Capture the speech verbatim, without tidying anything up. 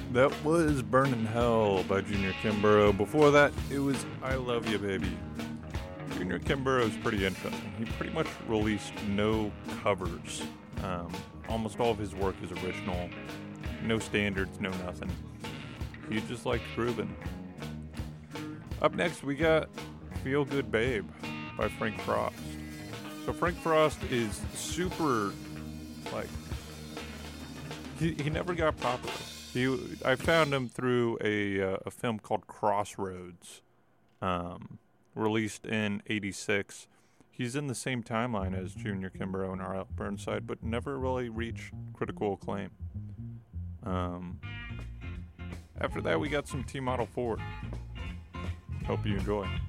That was Burnin' Hell by Junior Kimbrough. Before that, it was I Love You Baby. Junior Kimbrough is pretty interesting. He pretty much released no covers. Um, almost all of his work is original. No standards, no nothing. He just liked grooving. Up next, we got Feel Good Babe by Frank Frost. So Frank Frost is super, like, he, he never got popular. He, I found him through a uh, a film called Crossroads, um, released in eighty-six. He's in the same timeline as Junior Kimbrough and R L Burnside, but never really reached critical acclaim. Um, after that, we got some T-Model Ford. Hope you enjoy.